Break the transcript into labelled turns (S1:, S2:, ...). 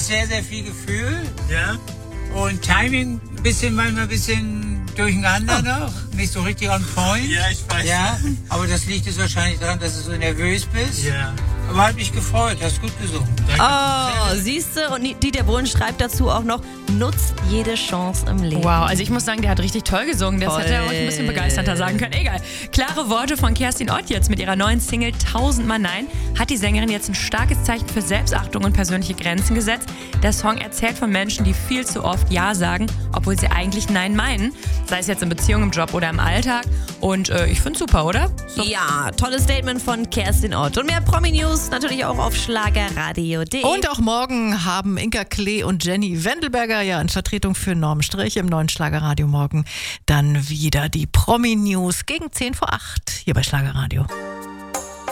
S1: sehr, sehr viel Gefühl.
S2: Ja.
S1: Und Timing manchmal ein bisschen durcheinander noch. Nicht so richtig on point.
S2: Ja, ich weiß.
S1: Ja, aber das liegt jetzt wahrscheinlich daran, dass du so nervös bist.
S2: Ja.
S1: Aber hat mich gefreut, hast gut gesungen.
S3: Oh, siehste, und Dieter Bohlen schreibt dazu auch noch, nutzt jede Chance im Leben.
S4: Wow, also ich muss sagen, der hat richtig toll gesungen. Das
S3: Toll.
S4: hätte er auch ein bisschen begeisterter sagen können. Egal. Klare Worte von Kerstin Ott jetzt mit ihrer neuen Single 1000 Mal Nein. Hat die Sängerin jetzt ein starkes Zeichen für Selbstachtung und persönliche Grenzen gesetzt. Der Song erzählt von Menschen, die viel zu oft Ja sagen, obwohl sie eigentlich Nein meinen. Sei es jetzt in Beziehung, im Job oder im Alltag. Und ich finde es super, oder? So.
S3: Ja, tolles Statement von Kerstin Ott. Und mehr Promi-News natürlich auch auf schlagerradio.de.
S5: Und auch morgen haben Inka Klee und Jenny Wendelberger ja in Vertretung für Norm Strich im neuen Schlagerradio morgen dann wieder die Promi-News gegen 7:50 hier bei Schlagerradio.